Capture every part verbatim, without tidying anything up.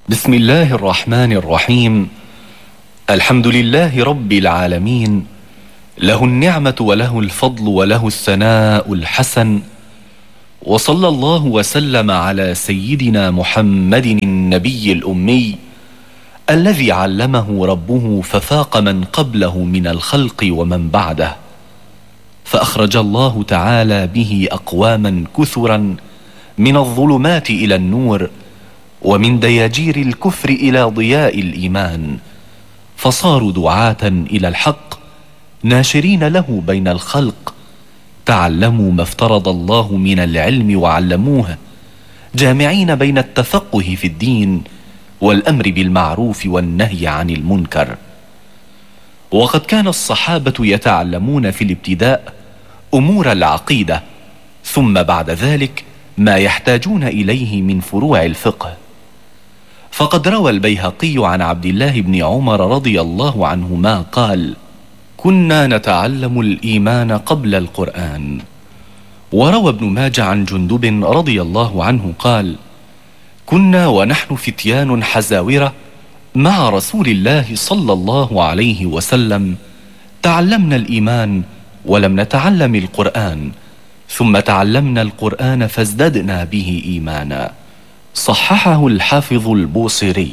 بسم الله الرحمن الرحيم. الحمد لله رب العالمين، له النعمة وله الفضل وله الثناء الحسن، وصلى الله وسلم على سيدنا محمد النبي الأمي الذي علمه ربه ففاق من قبله من الخلق ومن بعده، فأخرج الله تعالى به أقواما كثرا من الظلمات إلى النور، ومن دياجير الكفر إلى ضياء الإيمان، فصاروا دعاة إلى الحق ناشرين له بين الخلق، تعلموا ما افترض الله من العلم وعلموه، جامعين بين التفقه في الدين والأمر بالمعروف والنهي عن المنكر. وقد كان الصحابة يتعلمون في الابتداء أمور العقيدة، ثم بعد ذلك ما يحتاجون إليه من فروع الفقه. فقد روى البيهقي عن عبد الله بن عمر رضي الله عنهما قال: كنا نتعلم الإيمان قبل القرآن. وروى ابن ماجه عن جندب رضي الله عنه قال: كنا ونحن فتيان حزاورة مع رسول الله صلى الله عليه وسلم تعلمنا الإيمان ولم نتعلم القرآن، ثم تعلمنا القرآن فازددنا به إيمانا. صححه الحافظ البوصيري.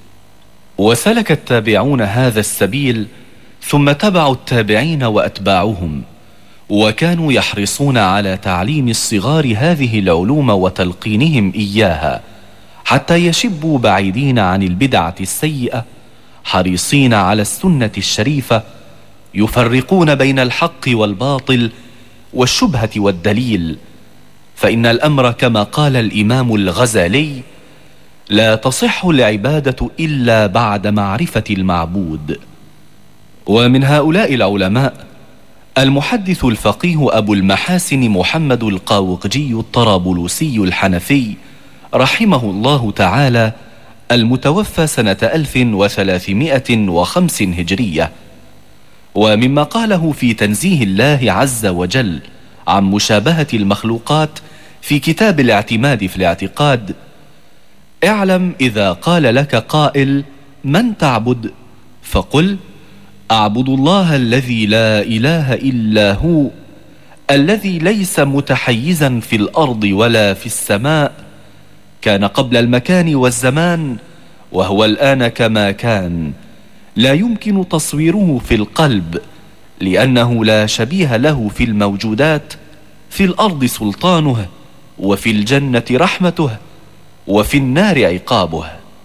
وسلك التابعون هذا السبيل، ثم تبعوا التابعين وأتباعهم، وكانوا يحرصون على تعليم الصغار هذه العلوم وتلقينهم إياها، حتى يشبوا بعيدين عن البدعة السيئة، حريصين على السنة الشريفة، يفرقون بين الحق والباطل والشبهة والدليل. فإن الأمر كما قال الإمام الغزالي: لا تصح العبادة إلا بعد معرفة المعبود. ومن هؤلاء العلماء المحدث الفقيه أبو المحاسن محمد القاوقجي الطرابلسي الحنفي رحمه الله تعالى، المتوفى سنة ألف وثلاثمائة وخمس هجرية. ومما قاله في تنزيه الله عز وجل عن مشابهة المخلوقات في كتاب الاعتماد في الاعتقاد: اعلم إذا قال لك قائل من تعبد، فقل أعبد الله الذي لا إله إلا هو، الذي ليس متحيزا في الأرض ولا في السماء، كان قبل المكان والزمان وهو الآن كما كان، لا يمكن تصويره في القلب، لأنه لا شبيه له في الموجودات، في الأرض سلطانه، وفي الجنة رحمته، وفي النار عقابه.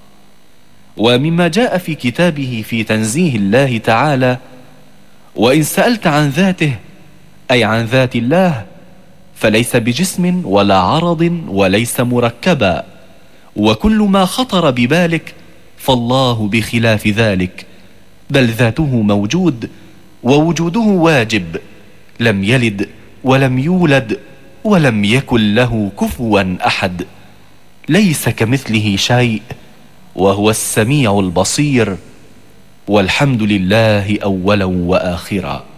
ومما جاء في كتابه في تنزيه الله تعالى: وإن سألت عن ذاته، أي عن ذات الله، فليس بجسم ولا عرض وليس مركبا، وكل ما خطر ببالك فالله بخلاف ذلك، بل ذاته موجود ووجوده واجب، لم يلد ولم يولد ولم يكن له كفوا أحد، ليس كمثله شيء وهو السميع البصير، والحمد لله أولا وآخرا.